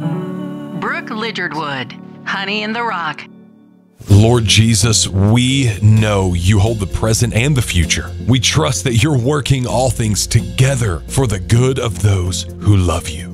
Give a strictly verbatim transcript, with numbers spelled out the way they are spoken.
Brooke Lidgardwood, Honey in the Rock. Lord Jesus, we know you hold the present and the future. We trust that you're working all things together for the good of those who love you.